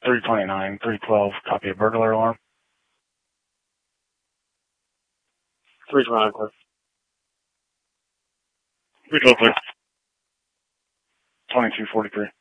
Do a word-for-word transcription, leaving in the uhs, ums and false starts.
three twenty-nine, three twelve, copy a burglar alarm. three twenty-nine, clear. three twelve, clear. twenty-two forty-three.